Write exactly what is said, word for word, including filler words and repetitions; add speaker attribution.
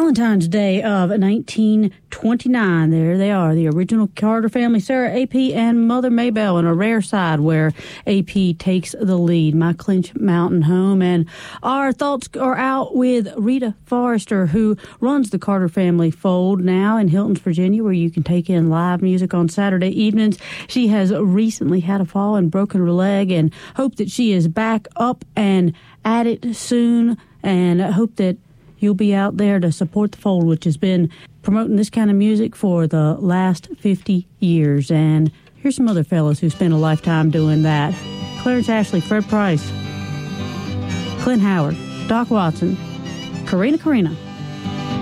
Speaker 1: Valentine's Day of nineteen twenty-nine. There they are, the original Carter family, Sarah A P and Mother Maybelle, in a rare side where A P takes the lead, My Clinch Mountain Home. And our thoughts are out with Rita Forrester, who runs the Carter family fold now in Hiltons, Virginia, where you can take in live music on Saturday evenings. She has recently had a fall and broken her leg, and hope that she is back up and at it soon, and I hope that you'll be out there to support the fold, which has been promoting this kind of music for the last fifty years. And here's some other fellas who spent a lifetime doing that. Clarence Ashley, Fred Price, Clint Howard, Doc Watson, Karina Karina.